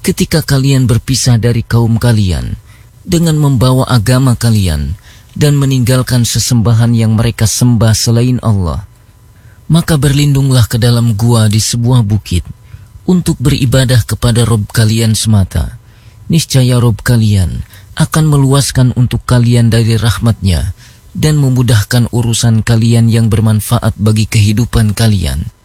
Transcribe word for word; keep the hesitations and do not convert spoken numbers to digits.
ketika kalian berpisah dari kaum kalian dengan membawa agama kalian dan meninggalkan sesembahan yang mereka sembah selain Allah, maka berlindunglah ke dalam gua di sebuah bukit untuk beribadah kepada Rob kalian semata. Niscaya Rob kalian akan meluaskan untuk kalian dari rahmatnya dan memudahkan urusan kalian yang bermanfaat bagi kehidupan kalian.